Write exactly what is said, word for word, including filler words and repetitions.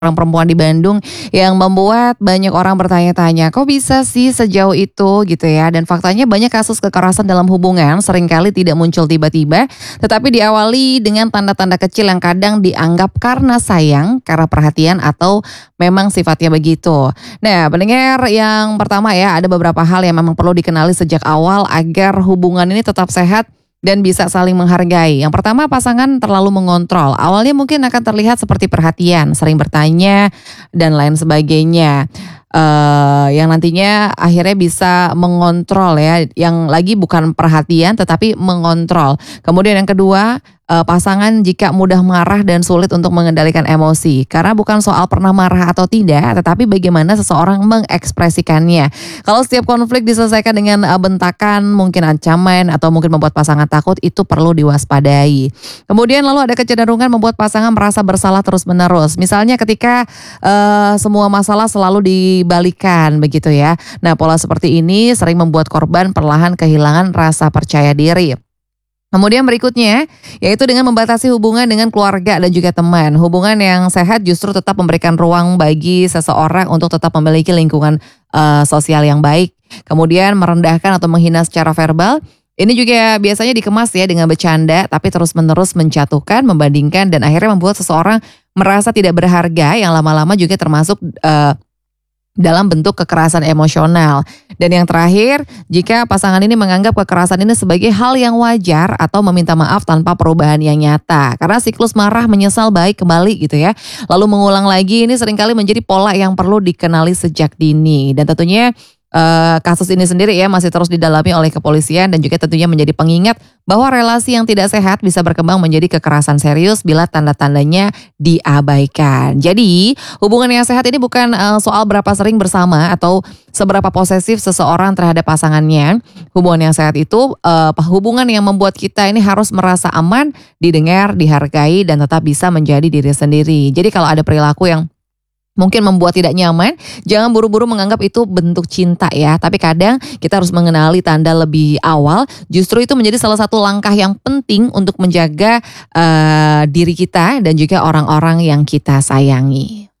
Orang perempuan di Bandung yang membuat banyak orang bertanya-tanya, kok bisa sih sejauh itu gitu ya? Dan faktanya banyak kasus kekerasan dalam hubungan seringkali tidak muncul tiba-tiba, tetapi diawali dengan tanda-tanda kecil yang kadang dianggap karena sayang, karena perhatian atau memang sifatnya begitu. Nah, pendengar yang pertama ya, ada beberapa hal yang memang perlu dikenali sejak awal agar hubungan ini tetap sehat dan bisa saling menghargai. Yang pertama, pasangan terlalu mengontrol. Awalnya mungkin akan terlihat seperti perhatian, sering bertanya, dan lain sebagainya. Eh, yang nantinya akhirnya bisa mengontrol ya, yang lagi bukan perhatian tetapi mengontrol. Kemudian yang kedua, eh, pasangan jika mudah marah dan sulit untuk mengendalikan emosi. Karena bukan soal pernah marah atau tidak, tetapi bagaimana seseorang mengekspresikannya. Kalau setiap konflik diselesaikan dengan eh, bentakan, mungkin ancaman, atau mungkin membuat pasangan takut, itu perlu diwaspadai. Kemudian lalu ada kecenderungan membuat pasangan merasa bersalah terus-menerus. Misalnya ketika eh, semua masalah selalu dibalikan begitu ya. Nah, pola seperti ini sering membuat korban perlahan kehilangan rasa percaya diri. Kemudian berikutnya, yaitu dengan membatasi hubungan dengan keluarga dan juga teman. Hubungan yang sehat justru tetap memberikan ruang bagi seseorang untuk tetap memiliki lingkungan eh, sosial yang baik. Kemudian merendahkan atau menghina secara verbal, ini juga biasanya dikemas ya dengan bercanda, tapi terus-menerus menjatuhkan, membandingkan, dan akhirnya membuat seseorang merasa tidak berharga, yang lama-lama juga termasuk eh, dalam bentuk kekerasan emosional. Dan yang terakhir, jika pasangan ini menganggap kekerasan ini sebagai hal yang wajar atau meminta maaf tanpa perubahan yang nyata. Karena siklus marah, menyesal, baik kembali gitu ya. Lalu mengulang lagi, ini seringkali menjadi pola yang perlu dikenali sejak dini. Dan tentunya Uh, kasus ini sendiri ya masih terus didalami oleh kepolisian dan juga tentunya menjadi pengingat bahwa relasi yang tidak sehat bisa berkembang menjadi kekerasan serius bila tanda-tandanya diabaikan. Jadi hubungan yang sehat ini bukan uh, soal berapa sering bersama atau seberapa posesif seseorang terhadap pasangannya. Hubungan yang sehat itu uh, hubungan yang membuat kita ini harus merasa aman, didengar, dihargai, dan tetap bisa menjadi diri sendiri. Jadi kalau ada perilaku yang mungkin membuat tidak nyaman, jangan buru-buru menganggap itu bentuk cinta ya. Tapi kadang kita harus mengenali tanda lebih awal. Justru itu menjadi salah satu langkah yang penting untuk menjaga uh, diri kita dan juga orang-orang yang kita sayangi.